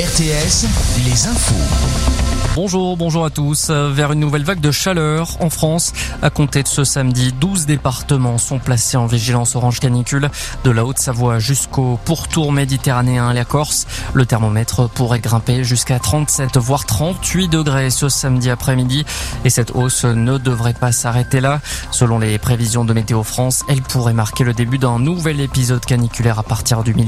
RTS, les infos. Bonjour à tous. Vers une nouvelle vague de chaleur en France. À compter de ce samedi, 12 départements sont placés en vigilance orange canicule. De la Haute-Savoie jusqu'au pourtour méditerranéen et la Corse. Le thermomètre pourrait grimper jusqu'à 37 voire 38 degrés ce samedi après-midi. Et cette hausse ne devrait pas s'arrêter là. Selon les prévisions de Météo France, elle pourrait marquer le début d'un nouvel épisode caniculaire à partir du milieu